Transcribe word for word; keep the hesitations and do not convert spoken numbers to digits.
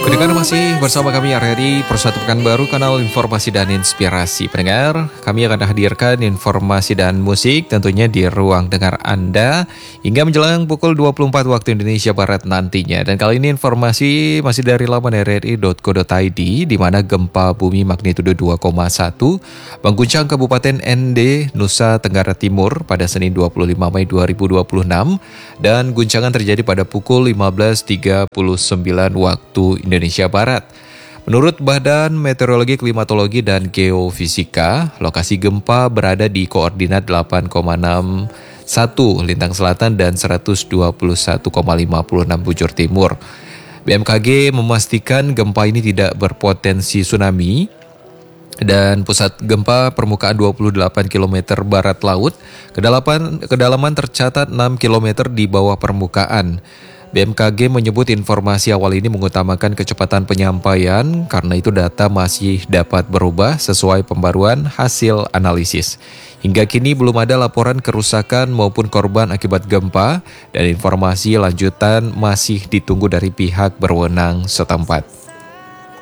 Pendengar masih bersama kami R R I Persatu Pekanbaru, kanal informasi dan inspirasi. Pendengar, kami akan hadirkan informasi dan musik tentunya di ruang dengar Anda hingga menjelang pukul dua puluh empat waktu Indonesia Barat nantinya. Dan kali ini informasi masih dari laman r r i dot co dot i d, di mana gempa bumi magnitudo dua koma satu mengguncang Kabupaten N D, Nusa Tenggara Timur pada Senin dua puluh lima Mei dua ribu dua puluh enam, dan guncangan terjadi pada pukul lima belas tiga puluh sembilan waktu Indonesia Barat. Menurut Badan Meteorologi, Klimatologi, dan Geofisika, lokasi gempa berada di koordinat delapan koma enam satu lintang selatan dan seratus dua puluh satu koma lima enam bujur timur. B M K G memastikan gempa ini tidak berpotensi tsunami dan pusat gempa permukaan dua puluh delapan kilometer barat laut, kedalaman, kedalaman tercatat enam kilometer di bawah permukaan. B M K G menyebut informasi awal ini mengutamakan kecepatan penyampaian karena itu data masih dapat berubah sesuai pembaruan hasil analisis. Hingga kini belum ada laporan kerusakan maupun korban akibat gempa dan informasi lanjutan masih ditunggu dari pihak berwenang setempat.